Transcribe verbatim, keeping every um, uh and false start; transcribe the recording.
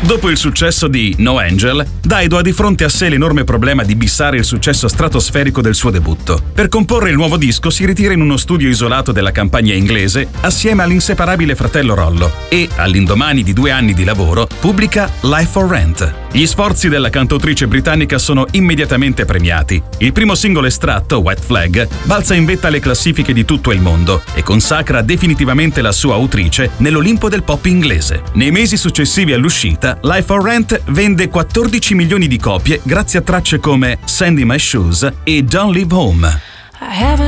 Dopo il successo di No Angel, Dido ha di fronte a sé l'enorme problema di bissare il successo stratosferico del suo debutto. Per comporre il nuovo disco si ritira in uno studio isolato della campagna inglese assieme all'inseparabile fratello Rollo e, all'indomani di due anni di lavoro, pubblica Life for Rent. Gli sforzi della cantautrice britannica sono immediatamente premiati. Il primo singolo estratto, White Flag, balza in vetta alle classifiche di tutto il mondo e consacra definitivamente la sua autrice nell'Olimpo del pop inglese. Nei mesi successivi all'uscita, Life for Rent vende quattordici milioni di copie grazie a tracce come Sand in My Shoes e Don't Leave Home.